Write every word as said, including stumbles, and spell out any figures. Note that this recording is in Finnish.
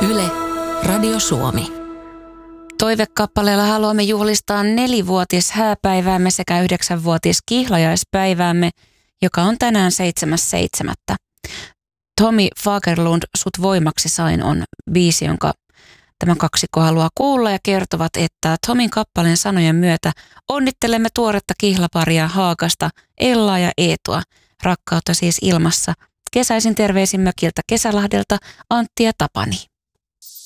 Yle, Radio Suomi. Toivekappaleella haluamme juhlistaa nelivuotis hääpäiväämme sekä yhdeksänvuotis kihlajaispäiväämme, joka on tänään seitsemäs seitsemättä. Tommy Fagerlund, Sut voimaksi sain on biisi, jonka tämä kaksikko haluaa kuulla ja kertovat, että Tomin kappaleen sanojen myötä onnittelemme tuoretta kihlaparia Haagasta, Ellaa ja Eetua. Rakkautta siis ilmassa. Kesäisin terveisin mökiltä Kesälahdelta Antti ja Tapani.